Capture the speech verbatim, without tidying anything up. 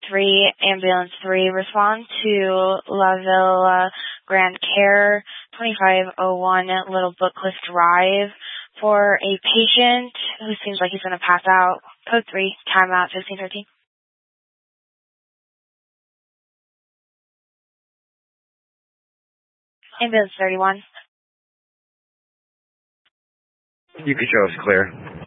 three, Ambulance three, respond to La Villa Grand Care, twenty-five oh one Little Bookcliff Drive, for a patient who seems like he's going to pass out. Code three, timeout fifteen thirteen. Ambulance thirty-one. You can show us clear.